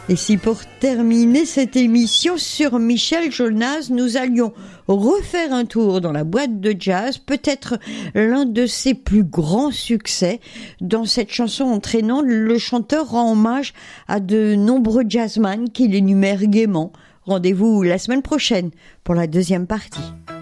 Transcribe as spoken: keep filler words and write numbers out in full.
Et si pour terminer cette émission sur Michel Jonas, nous allions refaire un tour dans la boîte de jazz, peut-être l'un de ses plus grands succès. Dans cette chanson entraînante, le chanteur rend hommage à de nombreux jazzmen qu'il énumère gaiement. Rendez-vous la semaine prochaine pour la deuxième partie.